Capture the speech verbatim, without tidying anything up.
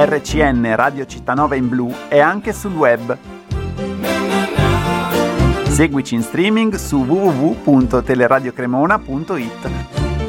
R C N Radio Cittanova in blu e anche sul web. Seguici in streaming su w w w punto teleradiocremona punto it.